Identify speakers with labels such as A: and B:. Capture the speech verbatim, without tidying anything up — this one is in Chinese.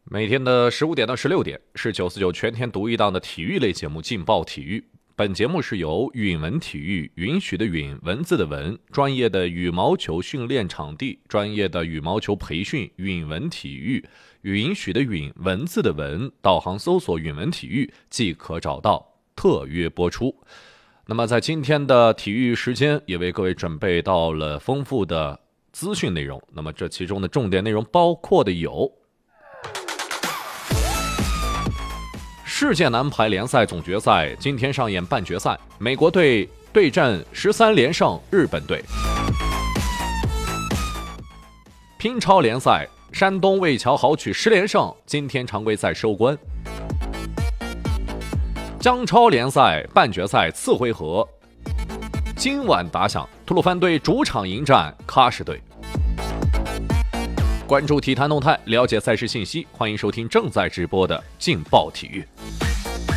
A: 每天的十五点到十六点是九四九全天独一档的体育类节目《劲爆体育》。本节目是由允文体育允许的允，文字的文，专业的羽毛球训练场地，专业的羽毛球培训，允文体育允许的允，文字的文，导航搜索允文体育即可找到，特约播出。那么在今天的体育时间，也为各位准备到了丰富的资讯内容。那么这其中的重点内容包括的有世界男排联赛总决赛今天上演半决赛，美国队对阵十三连胜日本队。乒超联赛，山东魏桥豪取十连胜，今天常规赛收官。江超联赛半决赛次回合，今晚打响，吐鲁番队主场迎战喀什队。关注体坛动态，了解赛事信息，欢迎收听正在直播的劲爆体育。